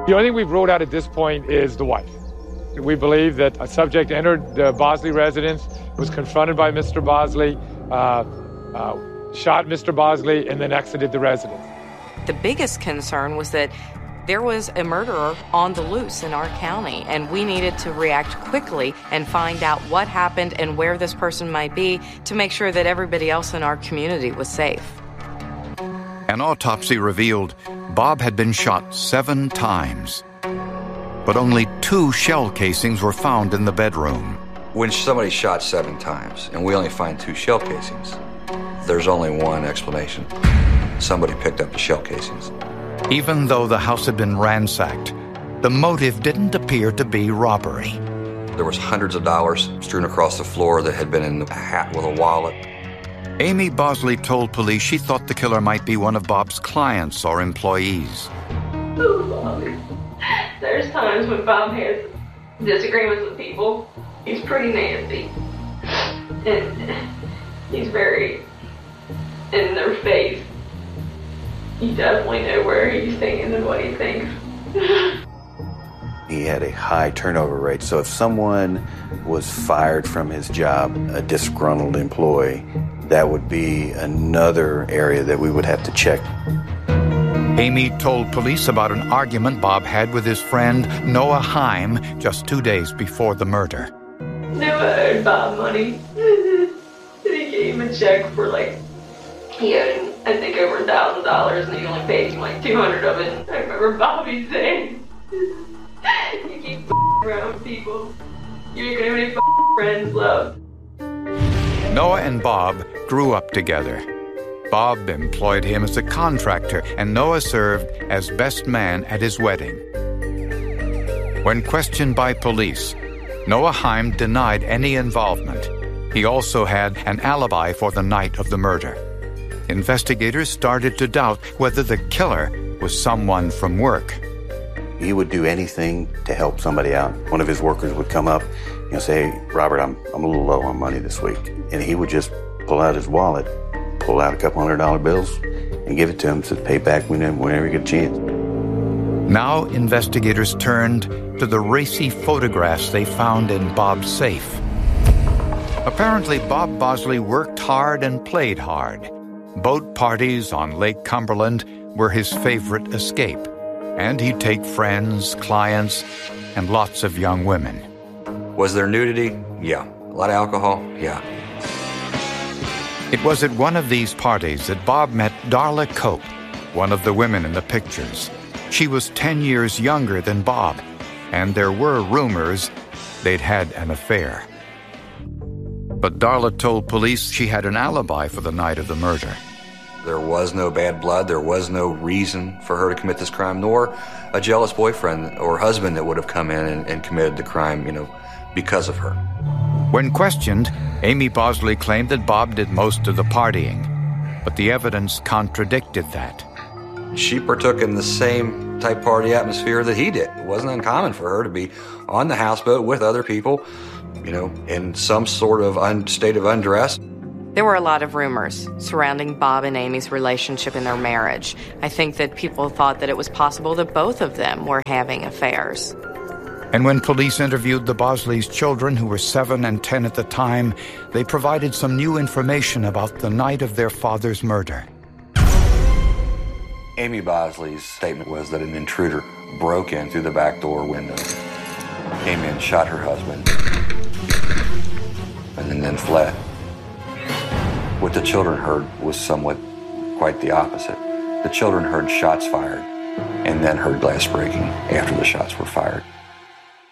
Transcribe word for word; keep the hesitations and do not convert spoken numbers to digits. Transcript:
The only thing we've ruled out at this point is the wife. We believe that a subject entered the Bosley residence, was confronted by Mister Bosley, uh, uh, shot Mister Bosley, and then exited the residence. The biggest concern was that there was a murderer on the loose in our county, and we needed to react quickly and find out what happened and where this person might be to make sure that everybody else in our community was safe. An autopsy revealed Bob had been shot seven times, but only two shell casings were found in the bedroom. When somebody's shot seven times and we only find two shell casings, there's only one explanation. Somebody picked up the shell casings. Even though the house had been ransacked, the motive didn't appear to be robbery. There was hundreds of dollars strewn across the floor that had been in a hat with a wallet. Amy Bosley told police she thought the killer might be one of Bob's clients or employees. There's times when Bob has disagreements with people. He's pretty nasty. And he's very in their face. You definitely know where he's thinking and what he thinks. He had a high turnover rate, so if someone was fired from his job, a disgruntled employee, that would be another area that we would have to check. Amy told police about an argument Bob had with his friend Noah Heim just two days before the murder. Noah owed Bob money. And he gave him a check for like, he owed him, I think, over a thousand dollars, and he only paid him like two hundred of it. I remember Bobby saying, "You keep around people. You're gonna have any friends left." Noah and Bob grew up together. Bob employed him as a contractor, and Noah served as best man at his wedding. When questioned by police, Noah Heim denied any involvement. He also had an alibi for the night of the murder. Investigators started to doubt whether the killer was someone from work. He would do anything to help somebody out. One of his workers would come up and say, "Hey, Robert, I'm, I'm a little low on money this week." And he would just pull out his wallet, pull out a couple hundred dollar bills, and give it to him to pay back whenever he get a chance. Now investigators turned to the racy photographs they found in Bob's safe. Apparently, Bob Bosley worked hard and played hard. Boat parties on Lake Cumberland were his favorite escape, and he'd take friends, clients, and lots of young women. Was there nudity? Yeah. A lot of alcohol? Yeah. It was at one of these parties that Bob met Darla Cope, one of the women in the pictures. She was ten years younger than Bob, and there were rumors they'd had an affair. But Darla told police she had an alibi for the night of the murder. There was no bad blood. There was no reason for her to commit this crime, nor a jealous boyfriend or husband that would have come in and, and committed the crime, you know, because of her. When questioned, Amy Bosley claimed that Bob did most of the partying, but the evidence contradicted that. She partook in the same type party atmosphere that he did. It wasn't uncommon for her to be on the houseboat with other people, you know, in some sort of un- state of undress. There were a lot of rumors surrounding Bob and Amy's relationship and their marriage. I think that people thought that it was possible that both of them were having affairs. And when police interviewed the Bosleys' children, who were seven and ten at the time, they provided some new information about the night of their father's murder. Amy Bosley's statement was that an intruder broke in through the back door window, came in, shot her husband, and then, then fled. What the children heard was somewhat quite the opposite. The children heard shots fired and then heard glass breaking after the shots were fired.